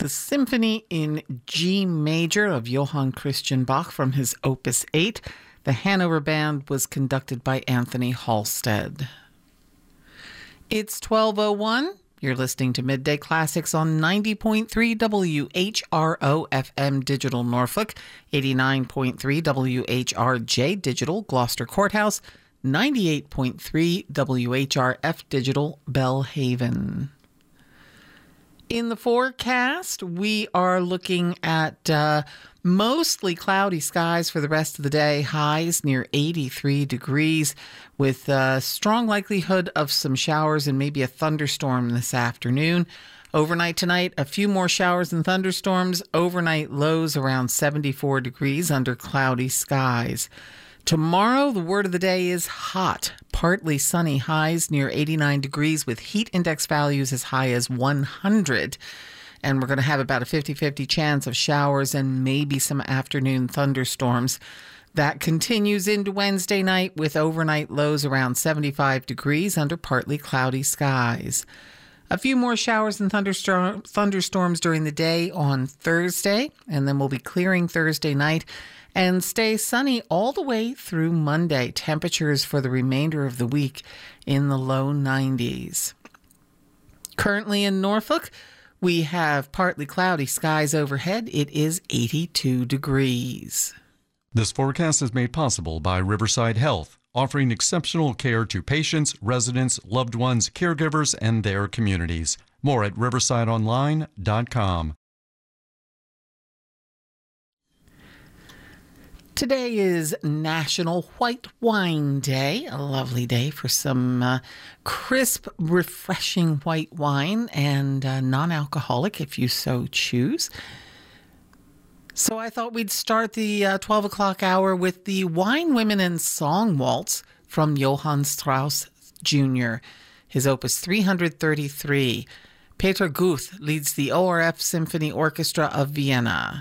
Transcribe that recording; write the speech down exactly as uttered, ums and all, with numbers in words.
the Symphony in G major of Johann Christian Bach from his Opus eight. The Hanover Band was conducted by Anthony Halstead. It's twelve oh one. You're listening to Midday Classics on ninety point three W H R O F M Digital Norfolk, eighty-nine point three W H R J Digital Gloucester Courthouse, ninety-eight point three W H R F Digital Bellhaven. In the forecast, we are looking at uh, mostly cloudy skies for the rest of the day, highs near eighty-three degrees, with a strong likelihood of some showers and maybe a thunderstorm this afternoon. Overnight tonight, a few more showers and thunderstorms. Overnight lows around seventy-four degrees under cloudy skies. Tomorrow, the word of the day is hot. Partly sunny, highs near eighty-nine degrees with heat index values as high as one hundred. And we're going to have about a fifty-fifty chance of showers and maybe some afternoon thunderstorms. That continues into Wednesday night with overnight lows around seventy-five degrees under partly cloudy skies. A few more showers and thunderstorm, thunderstorms during the day on Thursday, and then we'll be clearing Thursday night and stay sunny all the way through Monday. Temperatures for the remainder of the week in the low nineties. Currently in Norfolk, we have partly cloudy skies overhead. It is eighty-two degrees. This forecast is made possible by Riverside Health, offering exceptional care to patients, residents, loved ones, caregivers, and their communities. More at riverside online dot com. Today is National White Wine Day, a lovely day for some uh, crisp, refreshing white wine and uh, non-alcoholic if you so choose. So I thought we'd start the uh, twelve o'clock hour with the Wine, Women, and Song Waltz from Johann Strauss Junior, his Opus three thirty-three. Peter Guth leads the O R F Symphony Orchestra of Vienna.